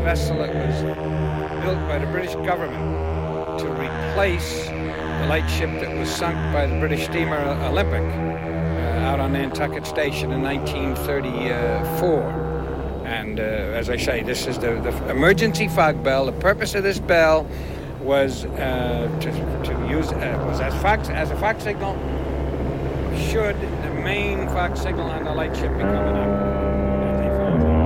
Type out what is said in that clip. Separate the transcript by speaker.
Speaker 1: a vessel that was built by the British government to replace the lightship that was sunk by the British steamer Olympic out on Nantucket Station in 1934. And as I say, this is the emergency fog bell. The purpose of this bell was to use was as a fog signal should the main fog signal on the lightship be coming up.